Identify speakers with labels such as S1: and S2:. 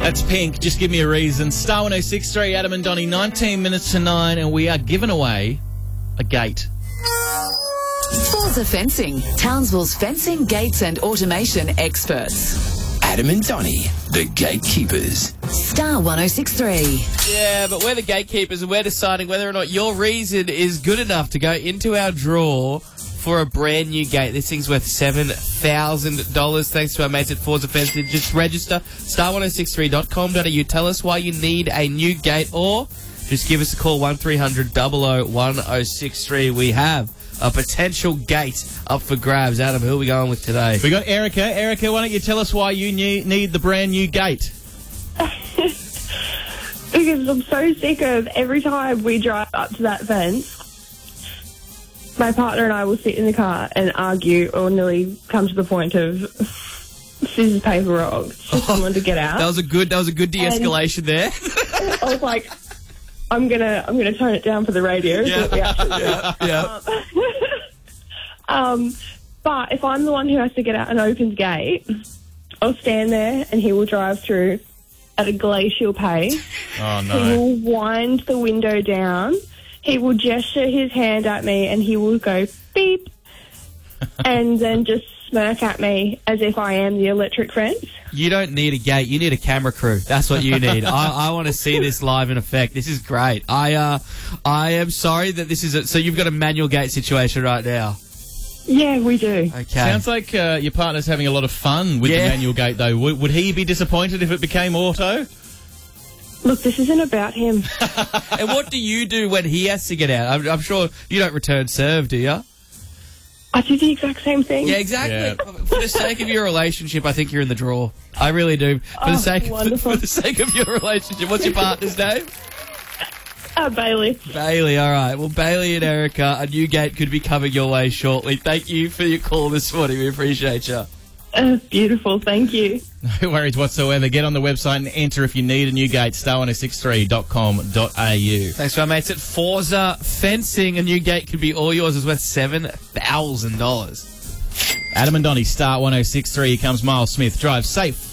S1: That's Pink. Just give me a reason. Star 106.3, Adam and Donnie, 19 minutes to 9, and we are giving away a gate.
S2: Forza Fencing, Townsville's fencing, gates and automation experts.
S3: Adam and Donnie, the gatekeepers.
S2: Star 106.3.
S4: Yeah, but we're the gatekeepers and we're deciding whether or not your reason is good enough to go into our draw for a brand new gate. This thing's worth $7,000 thanks to our mates at Forza Fencing. Just register star1063.com.au. Tell us why you need a new gate or just give us a call 1300 00 1063. We have a potential gate up for grabs. Adam, who are we going with today?
S1: We got Erica. Erica, why don't you tell us why you need the brand new gate?
S5: Because I'm so sick of every time we drive up to that fence, my partner and I will sit in the car and argue or nearly come to the point of scissors, paper, rock for someone to get out.
S4: That was a good de-escalation there.
S5: I was like, I'm gonna tone it down for the radio.
S4: Yeah.
S5: But if I'm the one who has to get out an open gate, I'll stand there and he will drive through at a glacial pace.
S1: Oh, no.
S5: He will wind the window down. He will gesture his hand at me and he will go beep and then just smirk at me as if I am the electric fence.
S4: You don't need a gate. You need a camera crew. That's what you need. I want to see this live in effect. This is great. I am sorry that this is so you've got a manual gate situation right now.
S5: Yeah, we do.
S4: Okay.
S1: Sounds like your partner's having a lot of fun with the manual gate, though. Would he be disappointed if it became auto?
S5: Look, this isn't about him.
S4: And what do you do when he has to get out? I'm sure you don't return serve, do you?
S5: I do the exact same thing.
S4: Yeah, exactly.
S1: Yeah.
S4: For the sake of your relationship, I think you're in the draw. I really do. For the sake of your relationship, what's your partner's name?
S5: Bailey.
S4: Bailey, all right. Well, Bailey and Erica, a new gate could be coming your way shortly. Thank you for your call this morning. We appreciate you.
S5: Beautiful. Thank you.
S1: No worries whatsoever. Get on the website and enter if you need a new gate, star1063.com.au.
S4: Thanks to our mates at Forza Fencing. A new gate could be all yours. It's worth $7,000.
S1: Adam and Donnie, Star 106.3. Here comes Miles Smith. Drive safe.